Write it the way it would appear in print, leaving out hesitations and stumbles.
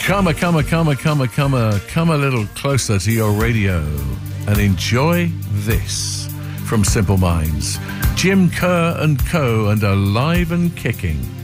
Come a little closer to your radio and enjoy this from Simple Minds. Jim Kerr and Co. and Alive and Kicking.